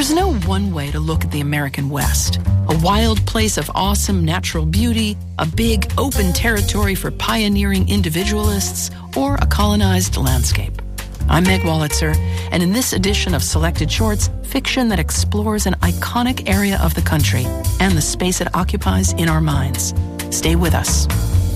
There's no one way to look at the American West. A wild place of awesome natural beauty, a big open territory for pioneering individualists, or a colonized landscape. I'm Meg Wolitzer, and in this edition of Selected Shorts, fiction that explores an iconic area of the country and the space it occupies in our minds. Stay with us.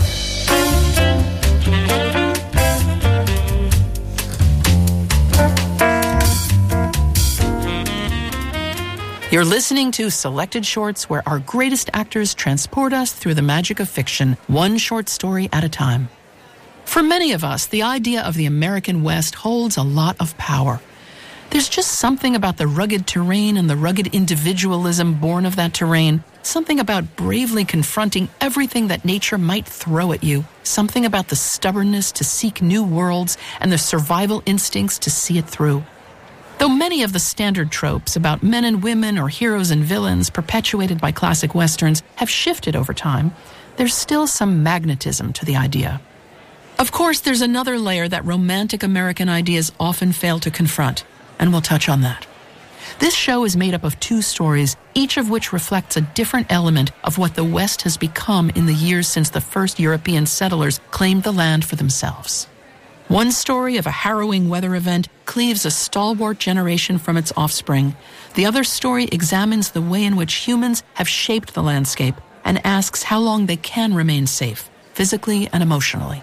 You're listening to Selected Shorts, where our greatest actors transport us through the magic of fiction, one short story at a time. For many of us, the idea of the American West holds a lot of power. There's just something about the rugged terrain and the rugged individualism born of that terrain, something about bravely confronting everything that nature might throw at you, something about the stubbornness to seek new worlds and the survival instincts to see it through. Though many of the standard tropes about men and women or heroes and villains perpetuated by classic westerns have shifted over time, there's still some magnetism to the idea. Of course, there's another layer that romantic American ideas often fail to confront, and we'll touch on that. This show is made up of two stories, each of which reflects a different element of what the West has become in the years since the first European settlers claimed the land for themselves. One story of a harrowing weather event cleaves a stalwart generation from its offspring. The other story examines the way in which humans have shaped the landscape and asks how long they can remain safe, physically and emotionally.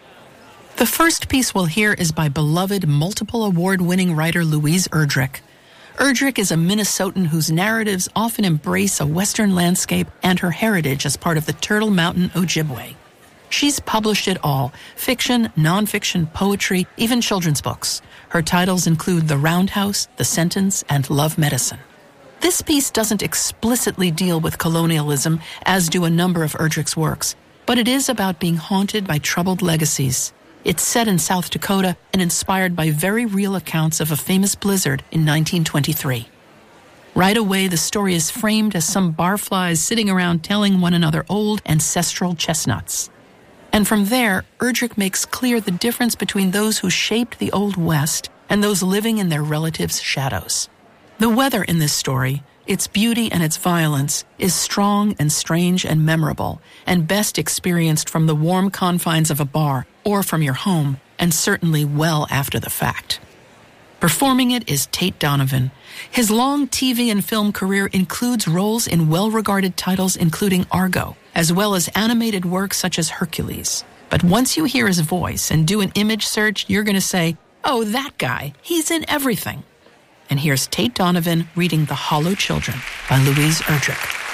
The first piece we'll hear is by beloved multiple award-winning writer Louise Erdrich. Erdrich is a Minnesotan whose narratives often embrace a Western landscape and her heritage as part of the Turtle Mountain Ojibwe. She's published it all: fiction, nonfiction, poetry, even children's books. Her titles include The Roundhouse, The Sentence, and Love Medicine. This piece doesn't explicitly deal with colonialism, as do a number of Erdrich's works, but it is about being haunted by troubled legacies. It's set in South Dakota and inspired by very real accounts of a famous blizzard in 1923. Right away, the story is framed as some barflies sitting around telling one another old ancestral chestnuts. And from there, Erdrich makes clear the difference between those who shaped the Old West and those living in their relatives' shadows. The weather in this story, its beauty and its violence, is strong and strange and memorable, and best experienced from the warm confines of a bar or from your home, and certainly well after the fact. Performing it is Tate Donovan. His long TV and film career includes roles in well-regarded titles including Argo, as well as animated work such as Hercules. But once you hear his voice and do an image search, you're going to say, "Oh, that guy, he's in everything." And here's Tate Donovan reading The Hollow Children by Louise Erdrich.